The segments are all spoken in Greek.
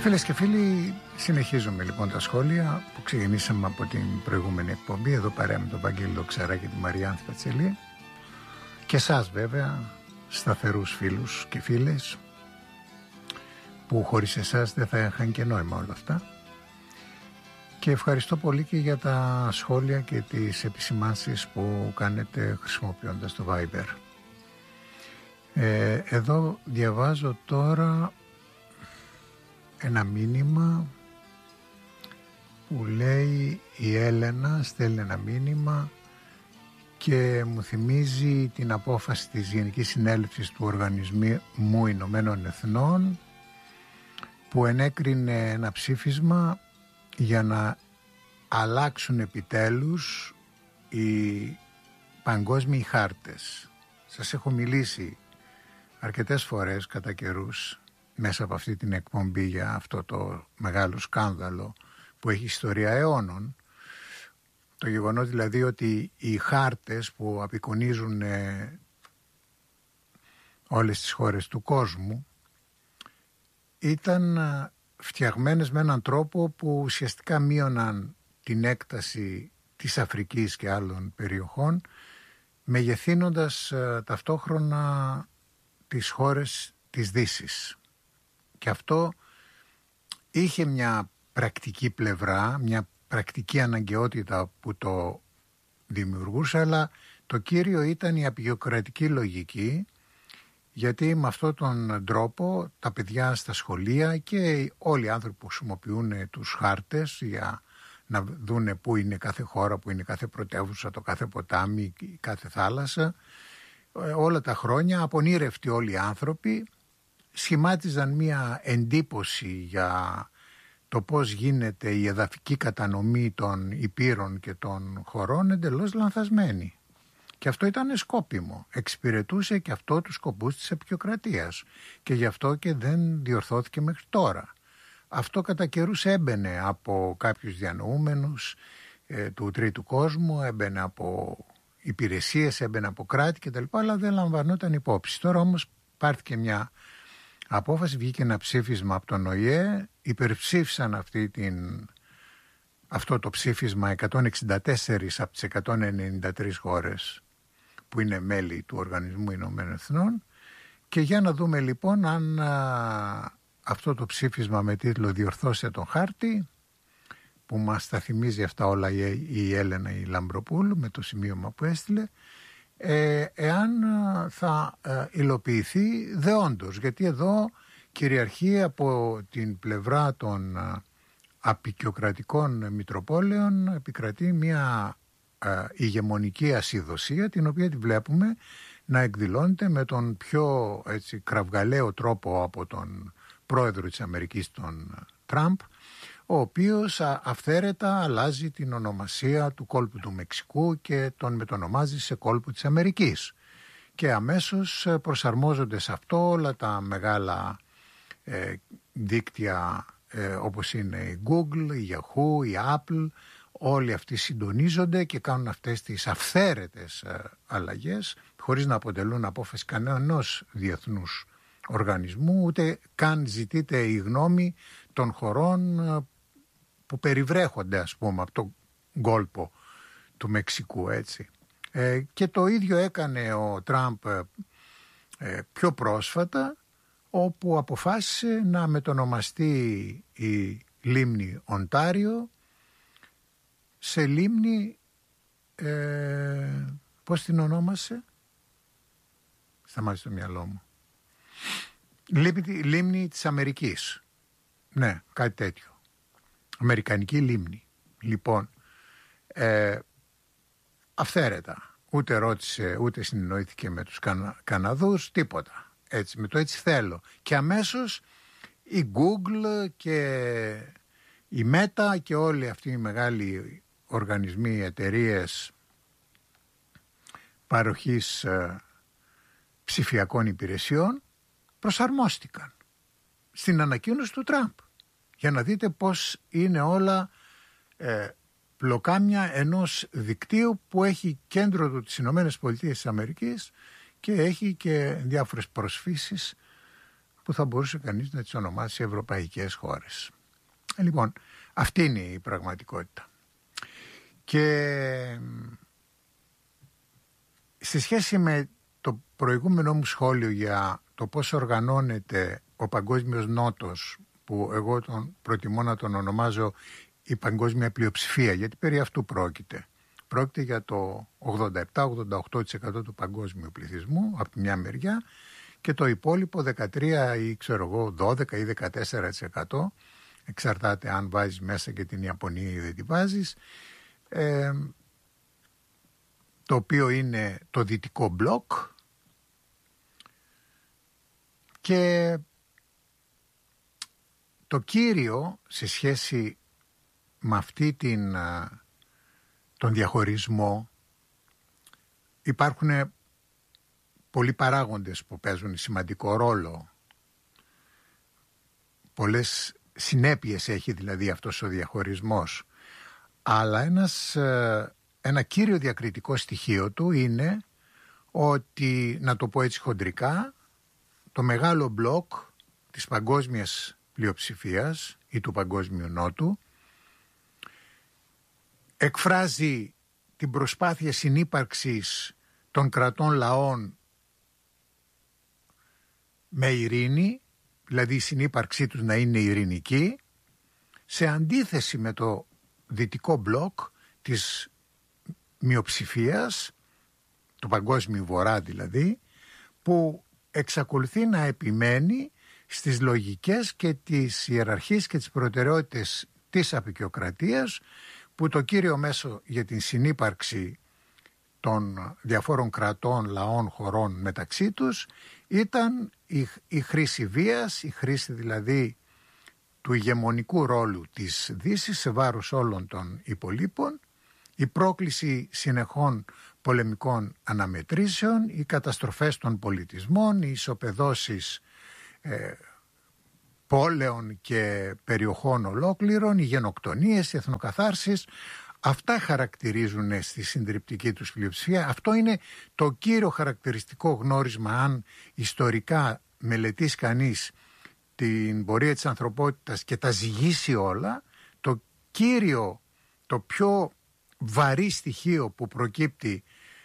Φίλες και φίλοι, συνεχίζουμε λοιπόν τα σχόλια που ξεκινήσαμε από την προηγούμενη εκπομπή. Εδώ παρέα με τον Βαγγέλη Δοξαρά και τη Μαριάνθη Πατσελή. Και εσάς βέβαια, σταθερούς φίλους και φίλες, που χωρίς εσάς δεν θα είχαν και νόημα όλα αυτά. Και ευχαριστώ πολύ και για τα σχόλια και τις επισημάνσεις που κάνετε χρησιμοποιώντας το Viber. Εδώ διαβάζω τώρα ένα μήνυμα που λέει η Έλενα, στέλνει ένα μήνυμα και μου θυμίζει την απόφαση της Γενικής Συνέλευσης του Οργανισμού Ηνωμένων Εθνών που ενέκρινε ένα ψήφισμα για να αλλάξουν επιτέλους οι παγκόσμιοι χάρτες. Σας έχω μιλήσει αρκετές φορές κατά καιρούς μέσα από αυτή την εκπομπή για αυτό το μεγάλο σκάνδαλο που έχει ιστορία αιώνων. Το γεγονός δηλαδή ότι οι χάρτες που απεικονίζουν όλες τις χώρες του κόσμου ήταν φτιαγμένες με έναν τρόπο που ουσιαστικά μείωναν την έκταση της Αφρικής και άλλων περιοχών, μεγεθύνοντας ταυτόχρονα τις χώρες της Δύσης. Και αυτό είχε μια πρακτική πλευρά, μια πρακτική αναγκαιότητα που το δημιουργούσε, αλλά το κύριο ήταν η απεικιοκρατική λογική, γιατί με αυτόν τον τρόπο τα παιδιά στα σχολεία και όλοι οι άνθρωποι που χρησιμοποιούν τους χάρτες για να δούνε πού είναι κάθε χώρα, πού είναι κάθε πρωτεύουσα, το κάθε ποτάμι, κάθε θάλασσα, όλα τα χρόνια απονήρευτοι όλοι οι άνθρωποι σχημάτιζαν μία εντύπωση για το πώς γίνεται η εδαφική κατανομή των υπήρων και των χωρών εντελώς λανθασμένη. Και αυτό ήταν σκόπιμο. Εξυπηρετούσε και αυτό τους σκοπούς της επικιοκρατίας. Και γι' αυτό και δεν διορθώθηκε μέχρι τώρα. Αυτό κατά καιρούς έμπαινε από κάποιους διανοούμενους του τρίτου κόσμου, έμπαινε από υπηρεσίες, έμπαινε από κράτη κτλ. Αλλά δεν λαμβανόταν υπόψη. Τώρα όμως πάρθηκε μια απόφαση, βγήκε ένα ψήφισμα από τον ΟΗΕ, υπερψήφισαν αυτό το ψήφισμα 164 από τις 193 χώρες που είναι μέλη του Οργανισμού Ηνωμένων Εθνών. Και για να δούμε λοιπόν αν αυτό το ψήφισμα με τίτλο «Διορθώστε τον χάρτη», που μας τα θυμίζει αυτά όλα η Έλενα η Λαμπροπούλου με το σημείωμα που έστειλε, εάν θα υλοποιηθεί δεόντως, γιατί εδώ κυριαρχεί από την πλευρά των απεικιοκρατικών μητροπόλεων, επικρατεί μια ηγεμονική ασυδοσία, την οποία τη βλέπουμε να εκδηλώνεται με τον πιο κραυγαλαίο τρόπο από τον πρόεδρο της Αμερικής, τον Τραμπ, ο οποίος αυθαίρετα αλλάζει την ονομασία του κόλπου του Μεξικού και τον μετονομάζει σε κόλπο της Αμερικής. Και αμέσως προσαρμόζονται σε αυτό όλα τα μεγάλα δίκτυα όπως είναι η Google, η Yahoo, η Apple. Όλοι αυτοί συντονίζονται και κάνουν αυτές τις αυθαίρετες αλλαγές χωρίς να αποτελούν απόφαση κανένας διεθνούς οργανισμού, ούτε καν ζητείται η γνώμη των χωρών που περιβρέχονται, ας πούμε, από τον κόλπο του Μεξικού, έτσι. Και το ίδιο έκανε ο Τραμπ πιο πρόσφατα, όπου αποφάσισε να μετονομαστεί η λίμνη Οντάριο σε λίμνη, πώς την ονόμασε, σταμάτησε το μυαλό μου, λίμνη της Αμερικής. Ναι, κάτι τέτοιο. Αμερικανική λίμνη. Λοιπόν, αυθαίρετα. Ούτε ρώτησε, ούτε συνεννοήθηκε με τους Καναδούς, τίποτα. Έτσι, με το έτσι θέλω. Και αμέσως η Google και η Meta και όλοι αυτοί οι μεγάλοι οργανισμοί, εταιρείες παροχής ψηφιακών υπηρεσιών προσαρμόστηκαν στην ανακοίνωση του Τραμπ, για να δείτε πώς είναι όλα πλοκάμια ενός δικτύου που έχει κέντρο του τις Ηνωμένες Πολιτείες της Αμερικής και έχει και διάφορες προσφύσεις που θα μπορούσε κανείς να τις ονομάσει ευρωπαϊκές χώρες. Λοιπόν, αυτή είναι η πραγματικότητα. Και σε σχέση με το προηγούμενο μου σχόλιο για το πώς οργανώνεται ο Παγκόσμιος Νότος, που εγώ προτιμώ να τον ονομάζω η παγκόσμια πλειοψηφία, γιατί περί αυτού πρόκειται. Πρόκειται για το 87-88% του παγκόσμιου πληθυσμού από τη μια μεριά και το υπόλοιπο 13 ή 12 ή 14%, εξαρτάται αν βάζεις μέσα και την Ιαπωνία ή δεν τη βάζεις, το οποίο είναι το δυτικό μπλοκ. Και το κύριο σε σχέση με αυτή τον διαχωρισμό, υπάρχουν πολλοί παράγοντες που παίζουν σημαντικό ρόλο. Πολλές συνέπειες έχει δηλαδή αυτός ο διαχωρισμός. Αλλά ένα κύριο διακριτικό στοιχείο του είναι ότι, να το πω έτσι χοντρικά, το μεγάλο μπλοκ της παγκόσμιας πλειοψηφίας ή του Παγκόσμιου Νότου εκφράζει την προσπάθεια συνύπαρξης των κρατών λαών με ειρήνη, δηλαδή η συνύπαρξή τους να είναι ειρηνική, σε αντίθεση με το δυτικό μπλοκ της μειοψηφίας, του Παγκόσμιου Βορρά δηλαδή, που εξακολουθεί να επιμένει στις λογικές και τις ιεραρχίες και τις προτεραιότητες της αποικιοκρατίας, που το κύριο μέσο για την συνύπαρξη των διαφόρων κρατών, λαών, χωρών μεταξύ τους ήταν η χρήση βίας, η χρήση δηλαδή του ηγεμονικού ρόλου της Δύσης σε βάρος όλων των υπολείπων, η πρόκληση συνεχών πολεμικών αναμετρήσεων, οι καταστροφές των πολιτισμών, οι ισοπεδώσεις πόλεων και περιοχών ολόκληρων, οι γενοκτονίες, οι εθνοκαθάρσεις. Αυτά χαρακτηρίζουν στη συντριπτική τους πλειοψηφία. Αυτό είναι το κύριο χαρακτηριστικό γνώρισμα, αν ιστορικά μελετήσει κανείς την πορεία της ανθρωπότητας και τα ζυγίσει όλα. Το κύριο, το πιο βαρύ στοιχείο που προκύπτει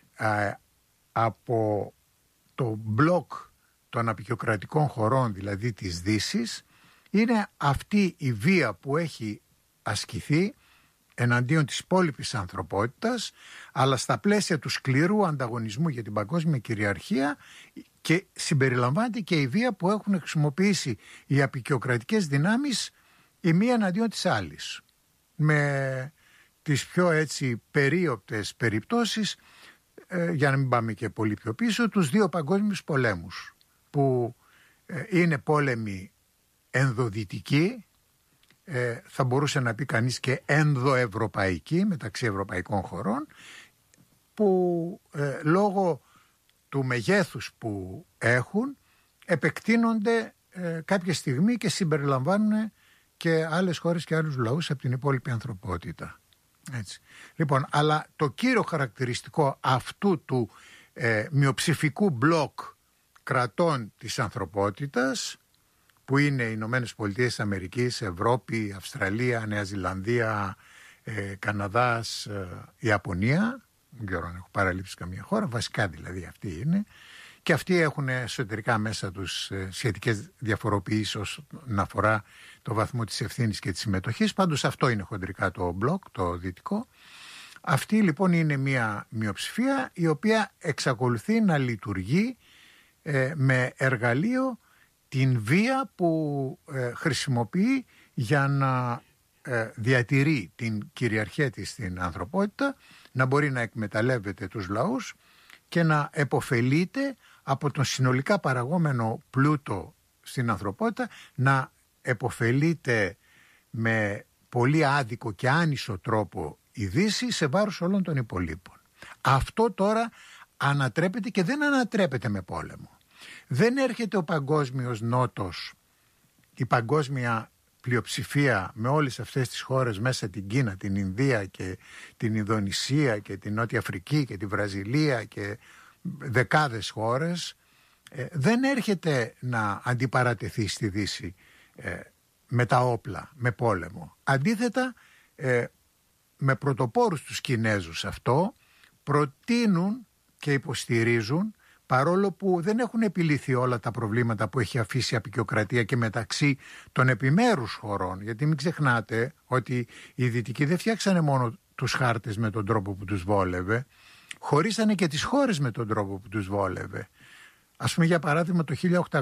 από το μπλοκ των αποικιοκρατικών χωρών, δηλαδή της Δύσης, είναι αυτή η βία που έχει ασκηθεί εναντίον της υπόλοιπης ανθρωπότητας, αλλά στα πλαίσια του σκληρού ανταγωνισμού για την παγκόσμια κυριαρχία, και συμπεριλαμβάνεται και η βία που έχουν χρησιμοποιήσει οι αποικιοκρατικές δυνάμεις η μία εναντίον της άλλης. Με τις πιο έτσι περίοπτες περιπτώσεις, για να μην πάμε και πολύ πιο πίσω, τους δύο παγκόσμιους πολέμους, που είναι πόλεμοι ενδοδυτικοί, θα μπορούσε να πει κανείς και ενδοευρωπαϊκοί, μεταξύ ευρωπαϊκών χωρών, που λόγω του μεγέθους που έχουν επεκτείνονται κάποια στιγμή και συμπεριλαμβάνουν και άλλες χώρες και άλλους λαούς από την υπόλοιπη ανθρωπότητα. Έτσι. Λοιπόν, αλλά το κύριο χαρακτηριστικό αυτού του μειοψηφικού μπλοκ κρατών της ανθρωπότητας, που είναι οι Ηνωμένες Πολιτείες της Αμερικής, Ευρώπη, Αυστραλία, Νέα Ζηλανδία, Καναδάς, Ιαπωνία, δεν ξέρω αν έχω παραλείψει καμία χώρα, βασικά δηλαδή αυτοί είναι, και αυτοί έχουν εσωτερικά μέσα τους σχετικές διαφοροποιήσεις όσον αφορά το βαθμό της ευθύνης και της συμμετοχής. Πάντως αυτό είναι χοντρικά το μπλοκ, το δυτικό. Αυτή λοιπόν είναι μια μειοψηφία η οποία εξακολουθεί να λειτουργεί με εργαλείο την βία που χρησιμοποιεί για να διατηρεί την κυριαρχία της στην ανθρωπότητα, να μπορεί να εκμεταλλεύεται τους λαούς και να επωφελείται από τον συνολικά παραγόμενο πλούτο στην ανθρωπότητα, να επωφελείται με πολύ άδικο και άνισο τρόπο η Δύση σε βάρος όλων των υπολείπων. Αυτό τώρα ανατρέπεται και δεν ανατρέπεται με πόλεμο. Δεν έρχεται ο Παγκόσμιος Νότος, η παγκόσμια πλειοψηφία με όλες αυτές τις χώρες μέσα, την Κίνα, την Ινδία και την Ινδονησία και την Νότια Αφρική και τη Βραζιλία και δεκάδες χώρες, δεν έρχεται να αντιπαρατεθεί στη Δύση με τα όπλα, με πόλεμο. Αντίθετα, με πρωτοπόρους τους Κινέζους αυτό, προτείνουν και υποστηρίζουν, παρόλο που δεν έχουν επιλυθεί όλα τα προβλήματα που έχει αφήσει η αποικιοκρατία και μεταξύ των επιμέρους χωρών. Γιατί μην ξεχνάτε ότι οι Δυτικοί δεν φτιάξανε μόνο τους χάρτες με τον τρόπο που τους βόλευε, χωρίσανε και τις χώρες με τον τρόπο που τους βόλευε. Ας πούμε, για παράδειγμα, το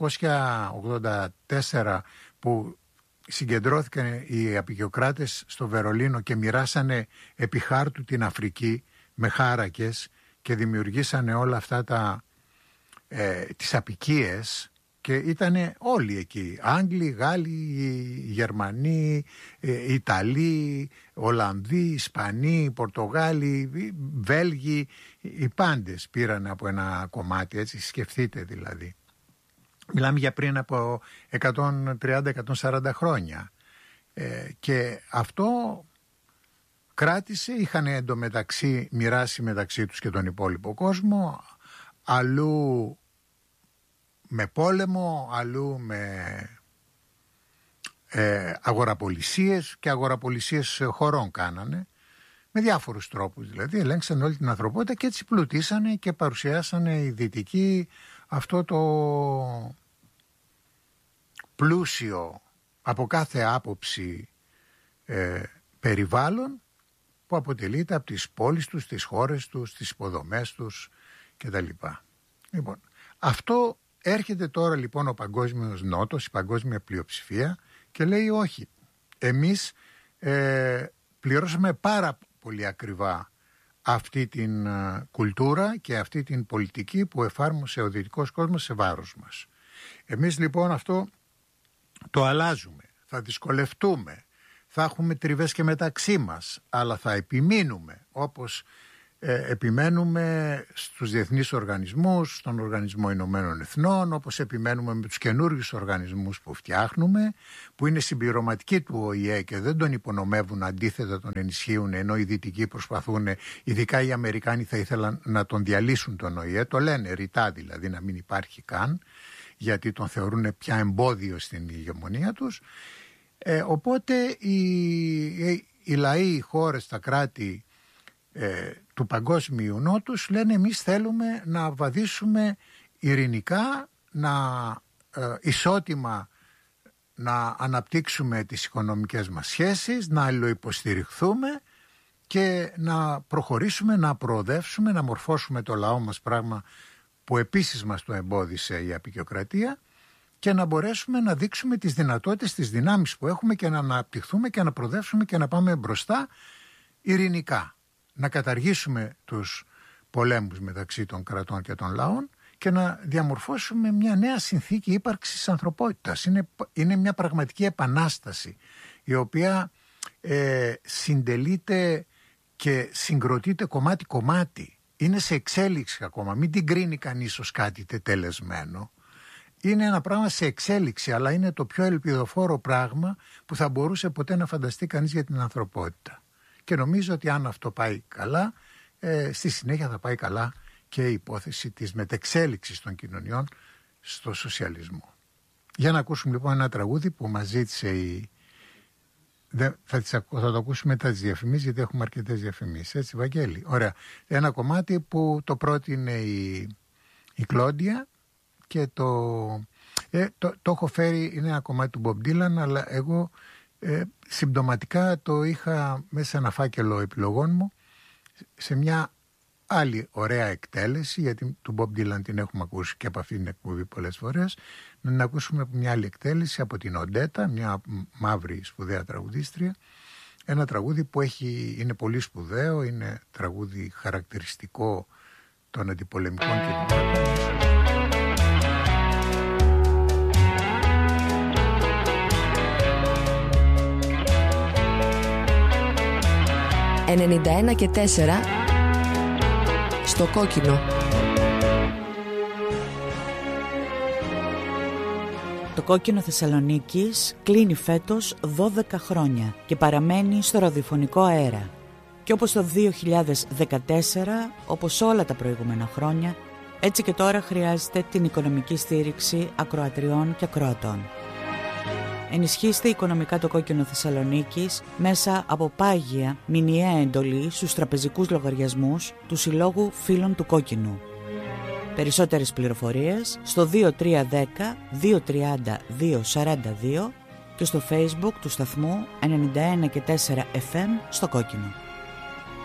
1884 που συγκεντρώθηκαν οι αποικιοκράτες στο Βερολίνο και μοιράσανε επί χάρτου την Αφρική με χάρακες και δημιουργήσανε όλα αυτά τις αποικίες, και ήταν όλοι εκεί, Άγγλοι, Γάλλοι, Γερμανοί, Ιταλοί, Ολλανδοί, Ισπανοί, Πορτογάλοι, Βέλγοι, οι πάντες πήραν από ένα κομμάτι, έτσι, σκεφτείτε δηλαδή. Μιλάμε για πριν από 130-140 χρόνια. Και αυτό κράτησε, είχαν εντωμεταξύ μοιράσει μεταξύ τους και τον υπόλοιπο κόσμο, αλλού με πόλεμο, αλλού με αγοραπολισίες, και αγοραπολισίες χωρών κάνανε, με διάφορους τρόπους δηλαδή, ελέγξαν όλη την ανθρωπότητα και έτσι πλουτίσανε και παρουσιάσανε οι Δυτικοί αυτό το πλούσιο από κάθε άποψη περιβάλλον που αποτελείται από τις πόλεις τους, τις χώρες τους, τις υποδομές τους κτλ. Λοιπόν, αυτό έρχεται τώρα λοιπόν ο παγκόσμιος νότος, η παγκόσμια πλειοψηφία, και λέει όχι, εμείς πληρώσαμε πάρα πολύ ακριβά αυτή την κουλτούρα και αυτή την πολιτική που εφάρμοσε ο δυτικός κόσμος σε βάρος μας. Εμείς λοιπόν αυτό το αλλάζουμε, θα δυσκολευτούμε, θα έχουμε τριβές και μεταξύ μας, αλλά θα επιμείνουμε όπως επιμένουμε στους διεθνείς οργανισμούς, στον Οργανισμό Ηνωμένων Εθνών, όπως επιμένουμε με τους καινούργιους οργανισμούς που φτιάχνουμε, που είναι συμπληρωματικοί του ΟΗΕ και δεν τον υπονομεύουν, αντίθετα τον ενισχύουν, ενώ οι Δυτικοί προσπαθούν, ειδικά οι Αμερικάνοι θα ήθελαν να τον διαλύσουν τον ΟΗΕ, το λένε ρητά δηλαδή, να μην υπάρχει καν, γιατί τον θεωρούν πια εμπόδιο στην ηγεμονία τους. Οπότε οι λαοί, οι χώρες, τα κράτη του παγκόσμιου νότους λένε εμείς θέλουμε να βαδίσουμε ειρηνικά, να ισότιμα να αναπτύξουμε τις οικονομικές μας σχέσεις, να αλληλοϊποστηριχθούμε και να προχωρήσουμε, να προοδεύσουμε, να μορφώσουμε το λαό μας, πράγμα που επίσης μας το εμπόδισε η αποικιοκρατία, και να μπορέσουμε να δείξουμε τις δυνατότητες, τις δυνάμεις που έχουμε και να αναπτυχθούμε και να προοδεύσουμε και να πάμε μπροστά ειρηνικά. Να καταργήσουμε τους πολέμους μεταξύ των κρατών και των λαών και να διαμορφώσουμε μια νέα συνθήκη ύπαρξης ανθρωπότητας. Είναι μια πραγματική επανάσταση, η οποία συντελείται και συγκροτείται κομμάτι-κομμάτι. Είναι σε εξέλιξη ακόμα, μην την κρίνει κανείς ως κάτι τετελεσμένο. Είναι ένα πράγμα σε εξέλιξη, αλλά είναι το πιο ελπιδοφόρο πράγμα που θα μπορούσε ποτέ να φανταστεί κανείς για την ανθρωπότητα. Και νομίζω ότι αν αυτό πάει καλά, στη συνέχεια θα πάει καλά και η υπόθεση της μετεξέλιξης των κοινωνιών στο σοσιαλισμό. Για να ακούσουμε λοιπόν ένα τραγούδι που μας ζήτησε θα το ακούσουμε μετά τις διαφημίσεις, γιατί έχουμε αρκετές διαφημίσεις. Έτσι, Βαγγέλη? Ωραία. Ένα κομμάτι που το πρότεινε η Κλόντια και το έχω φέρει, είναι ένα κομμάτι του Bob Dylan, αλλά εγώ συμπτωματικά το είχα μέσα σε ένα φάκελο επιλογών μου σε μια άλλη ωραία εκτέλεση, γιατί του Bob Dylan την έχουμε ακούσει και από αυτήν την εκπομπή πολλές φορές. Να ακούσουμε μια άλλη εκτέλεση από την Οντέτα, μια μαύρη σπουδαία τραγουδίστρια, ένα τραγούδι που είναι πολύ σπουδαίο, είναι τραγούδι χαρακτηριστικό των αντιπολεμικών κινημάτων. 91 και 4 στο κόκκινο. Το Κόκκινο Θεσσαλονίκης κλείνει φέτος 12 χρόνια και παραμένει στο ραδιοφωνικό αέρα. Και όπως το 2014, όπως όλα τα προηγούμενα χρόνια, Έτσι και τώρα χρειάζεται την οικονομική στήριξη ακροατριών και ακροατών. Ενισχύστε οικονομικά το Κόκκινο Θεσσαλονίκης μέσα από πάγια μηνιαία εντολή στους τραπεζικούς λογαριασμούς του Συλλόγου Φίλων του Κόκκινου. Περισσότερες πληροφορίες στο 2310 230 242 και στο Facebook του σταθμού 91 και 4 FM στο Κόκκινο.